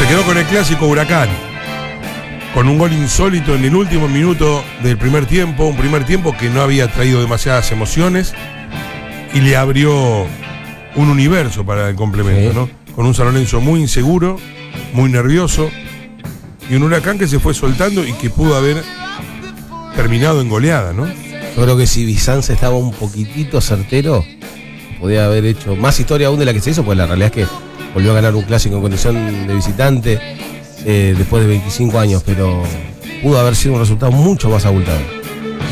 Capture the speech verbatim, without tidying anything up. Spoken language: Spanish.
quedó con el clásico Huracán, con un gol insólito en el último minuto del primer tiempo, un primer tiempo que no había traído demasiadas emociones y le abrió un universo para el complemento, sí, ¿no? Con un San Lorenzo muy inseguro, muy nervioso y un Huracán que se fue soltando y que pudo haber terminado en goleada, ¿no? Yo creo que si Bizanza estaba un poquitito certero, podía haber hecho más historia aún de la que se hizo, pues la realidad es que volvió a ganar un clásico en condición de visitante eh, después de veinticinco años, pero pudo haber sido un resultado mucho más abultado.